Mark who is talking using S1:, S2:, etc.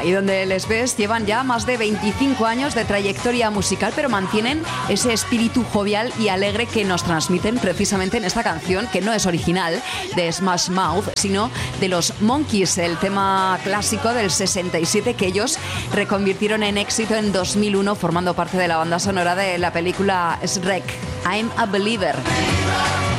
S1: Ahí donde les ves llevan ya más de 25 años de trayectoria musical, pero mantienen ese espíritu jovial y alegre que nos transmiten precisamente en esta canción, que no es original de Smash Mouth, sino de los Monkees, el tema clásico del 67 que ellos reconvirtieron en éxito en 2001, formando parte de la banda sonora de la película Shrek, I'm a Believer.